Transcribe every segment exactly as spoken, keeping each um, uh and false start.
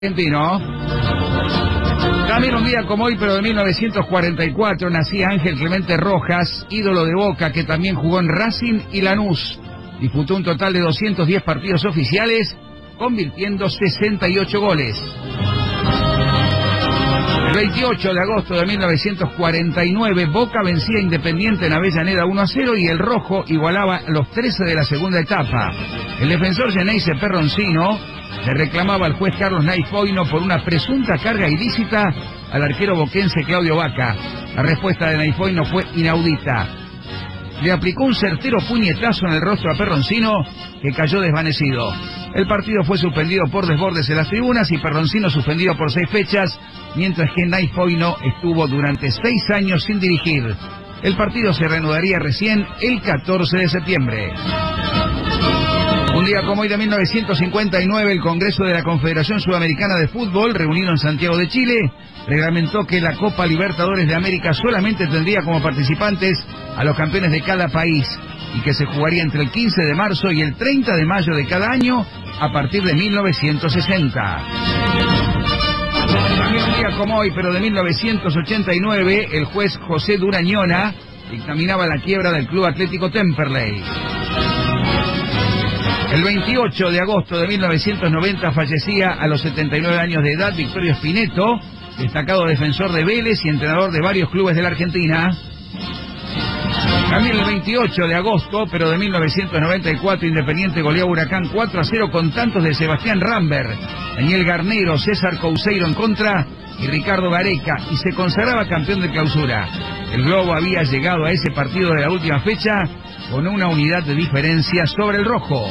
Argentino. También un día como hoy, pero de mil novecientos cuarenta y cuatro, nacía Ángel Clemente Rojas, ídolo de Boca, que también jugó en Racing y Lanús. Disputó un total de doscientos diez partidos oficiales, convirtiendo sesenta y ocho goles. El veintiocho de agosto de mil novecientos cuarenta y nueve, Boca vencía a Independiente en Avellaneda uno a cero y el rojo igualaba los trece de la segunda etapa. El defensor Geneise Perroncino le reclamaba al juez Carlos Naifoino por una presunta carga ilícita al arquero boquense Claudio Vaca. La respuesta de Naifoino fue inaudita. Le aplicó un certero puñetazo en el rostro a Perroncino, que cayó desvanecido. El partido fue suspendido por desbordes en las tribunas y Perroncino suspendido por seis fechas, mientras que Naifoino estuvo durante seis años sin dirigir. El partido se reanudaría recién el catorce de septiembre. Un día como hoy de mil novecientos cincuenta y nueve, el Congreso de la Confederación Sudamericana de Fútbol, reunido en Santiago de Chile, reglamentó que la Copa Libertadores de América solamente tendría como participantes a los campeones de cada país y que se jugaría entre el quince de marzo y el treinta de mayo de cada año a partir de mil novecientos sesenta. También un día como hoy, pero de mil novecientos ochenta y nueve, el juez José Durañona dictaminaba la quiebra del Club Atlético Temperley. El veintiocho de agosto de mil novecientos noventa fallecía a los setenta y nueve años de edad Victorio Spineto, destacado defensor de Vélez y entrenador de varios clubes de la Argentina. También el veintiocho de agosto, pero de mil novecientos noventa y cuatro, Independiente goleó a Huracán cuatro a cero con tantos de Sebastián Rambert, Daniel Garnero, César Couseiro en contra y Ricardo Gareca, y se consagraba campeón de clausura. El Globo había llegado a ese partido de la última fecha con una unidad de diferencia sobre el rojo.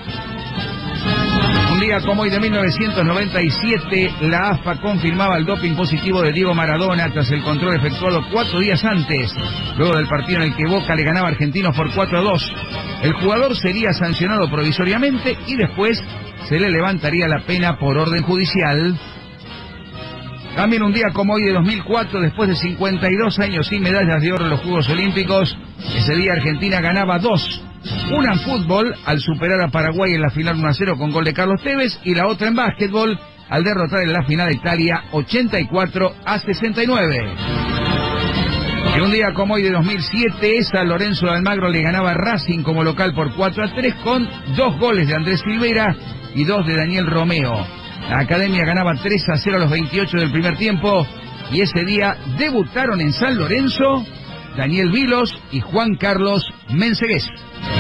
Un día como hoy de mil novecientos noventa y siete, la A F A confirmaba el doping positivo de Diego Maradona tras el control efectuado cuatro días antes, luego del partido en el que Boca le ganaba a Argentinos por cuatro a dos. El jugador sería sancionado provisoriamente y después se le levantaría la pena por orden judicial. También un día como hoy de dos mil cuatro, después de cincuenta y dos años sin medallas de oro en los Juegos Olímpicos, ese día Argentina ganaba dos. Una en fútbol al superar a Paraguay en la final uno a cero con gol de Carlos Tevez, y la otra en básquetbol al derrotar en la final a Italia ochenta y cuatro a sesenta y nueve. Y un día como hoy de dos mil siete, San Lorenzo de Almagro le ganaba a Racing como local por cuatro a tres con dos goles de Andrés Silvera y dos de Daniel Romeo. La Academia ganaba tres a cero a los veintiocho del primer tiempo y ese día debutaron en San Lorenzo Daniel Vilos y Juan Carlos Mensegués.